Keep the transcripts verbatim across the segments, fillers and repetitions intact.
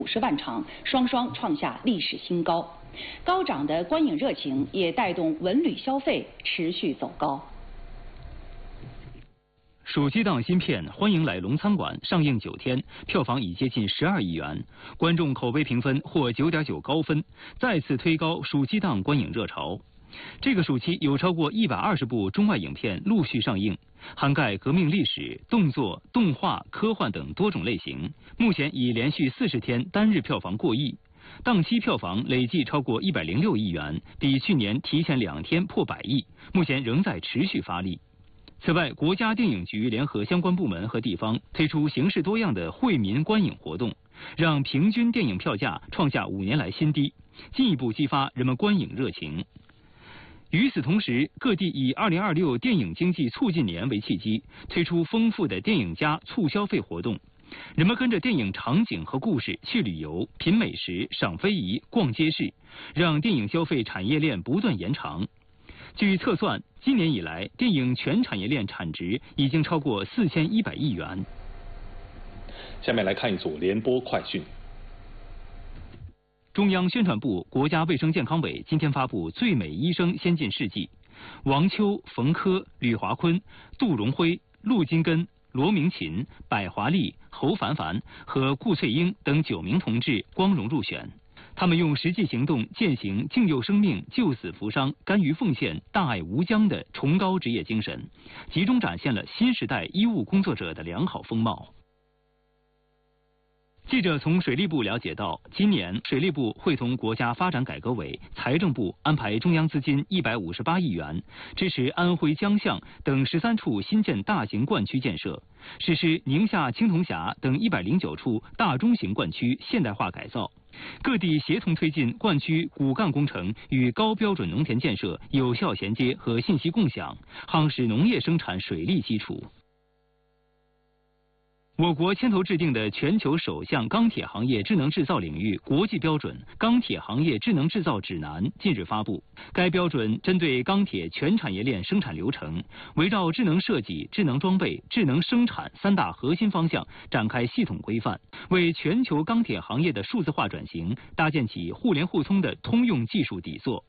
五十万场，双双创下历史新高。高涨的观影热情也带动文旅消费持续走高。 暑期档新片《欢迎来龙餐馆》上映九天，票房已接近十二亿元，观众口碑评分获九点九高分，再次推高暑期档观影热潮。这个暑期有超过一百二十部中外影片陆续上映，涵盖革命历史、动作、动画、科幻等多种类型。目前已连续四十天单日票房过亿，档期票房累计超过一百零六亿元，比去年提前两天破百亿，目前仍在持续发力。此外，国家电影局联合相关部门和地方推出形式多样的惠民观影活动，让平均电影票价创下五年来新低，进一步激发人们观影热情。与此同时，各地以二零二六电影经济促进年为契机，推出丰富的电影加促消费活动。人们跟着电影场景和故事去旅游、品美食、赏非遗、逛街市，让电影消费产业链不断延长。据测算，今年以来，电影全产业链产值已经超过四千一百亿元。 下面来看一组联播快讯。 中央宣传部、国家卫生健康委今天发布最美医生先进事迹，王秋、冯轲、吕华坤、杜荣辉、陆金根、罗明琴、百华丽、侯凡凡和顾翠英等九名同志光荣入选。他们用实际行动践行敬佑生命、救死扶伤、甘于奉献、大爱无疆的崇高职业精神，集中展现了新时代医务工作者的良好风貌。记者从水利部了解到，今年水利部会同国家发展改革委、财政部安排中央资金一百五十八亿元，支持安徽江象等十三处新建大型灌区建设，实施宁夏青铜峡等一百零九处大中型灌区现代化改造。各地协同推进灌区骨干工程与高标准农田建设有效衔接和信息共享，夯实农业生产水利基础。我国牵头制定的全球首项钢铁行业智能制造领域国际标准《钢铁行业智能制造指南》近日发布。该标准针对钢铁全产业链生产流程，围绕智能设计、智能装备、智能生产三大核心方向展开系统规范，为全球钢铁行业的数字化转型搭建起互联互通的通用技术底座。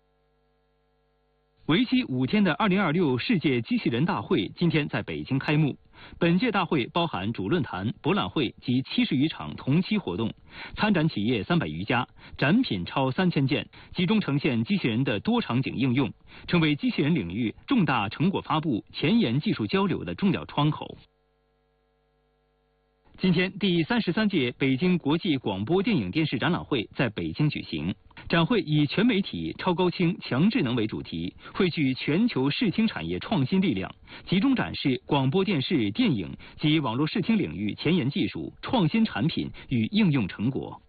为期五天的二零二六世界机器人大会今天在北京开幕。本届大会包含主论坛、博览会及七十余场同期活动，参展企业三百余家，展品超三千件，集中呈现机器人的多场景应用，成为机器人领域重大成果发布、前沿技术交流的重要窗口。今天，第三十三届北京国际广播电影电视展览会在北京举行。展会以全媒体、超高清、强智能为主题，汇聚全球视听产业创新力量，集中展示广播电视、电影及网络视听领域前沿技术、创新产品与应用成果。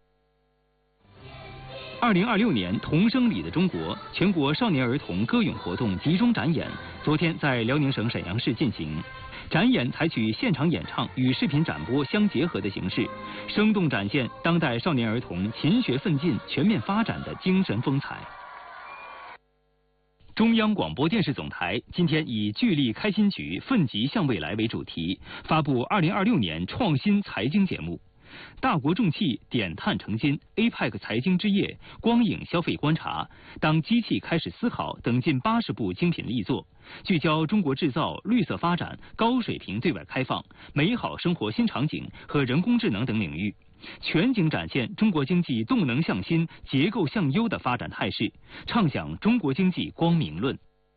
二零二六年童声里的中国全国少年儿童歌咏活动集中展演，昨天在辽宁省沈阳市进行。展演采取现场演唱与视频展播相结合的形式，生动展现当代少年儿童勤学奋进、全面发展的精神风采。中央广播电视总台今天以“聚力开新局，奋楫向未来”为主题，发布二零二六年创新财经节目。大国重器、点碳成金、A P E C 财经之夜、光影消费观察、当机器开始思考等近八十部精品力作，聚焦中国制造、绿色发展、高水平对外开放、美好生活新场景和人工智能等领域，全景展现中国经济动能向新、结构向优的发展态势，畅想中国经济光明论。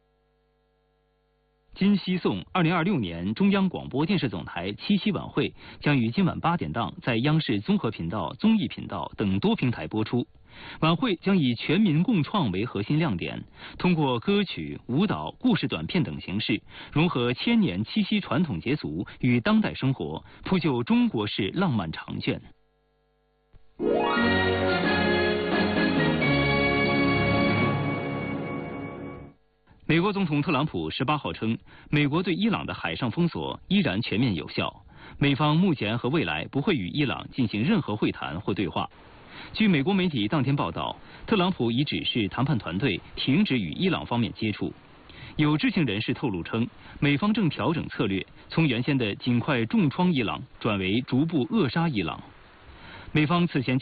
今夕颂二零二六年中央广播电视总台七夕晚会将于今晚八点档在央视综合频道、综艺频道等多平台播出。晚会将以全民共创为核心亮点，通过歌曲、舞蹈、故事短片等形式，融合千年七夕传统节俗与当代生活，铺就中国式浪漫长卷。美国总统特朗普十八号称，美国对伊朗的海上封锁依然全面有效，美方目前和未来不会与伊朗进行任何会谈或对话。据美国媒体当天报道，特朗普已指示谈判团队停止与伊朗方面接触。有知情人士透露称，美方正调整策略，从原先的尽快重创伊朗转为逐步扼杀伊朗。 美方此前